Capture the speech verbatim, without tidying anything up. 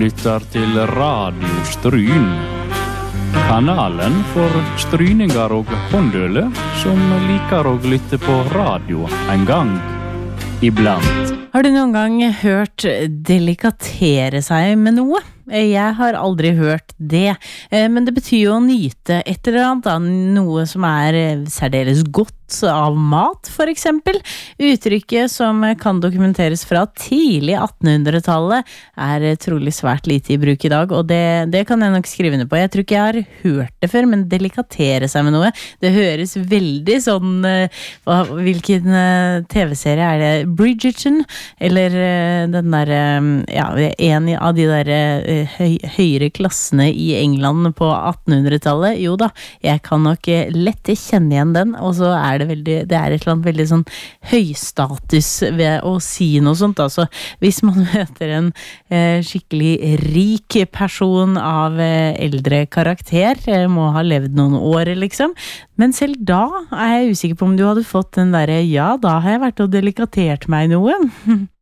lytter til Radio Stryn. Kanalen for stryninger og håndøle som liker å lytte på radio en gang iblant. Har du noen gang hørt delikatere seg med noe? Jeg har aldri hørt det, men det betyr jo å nyte et eller annet, da, noe som er særdeles godt av mat, for eksempel. Uttrykket som kan dokumenteres fra tidlig attenhundretallet er trolig svært lite i bruk i dag, og det, det kan jeg nok skrive ned på. Jeg tror ikke jeg har hørt det før, men delikatere seg med noe, det høres veldig sånn, hva, hvilken tv-serie er det? Bridgerton? Eller den der, ja, en av de der høy, høyere klassene i England på attenhundretallet? Jo da, jeg kan nok lett kjenne igjen den, og så er det veldig, det er et eller annet veldig sånn høystatus ved å si noe sånt. Altså, hvis man møter en eh, skikkelig rik person av eh, eldre karakter, eh, må ha levd noen år, liksom. Men selv da er jeg usikker på om du hadde fått den der, ja, da har jeg vært og delikatert meg noe.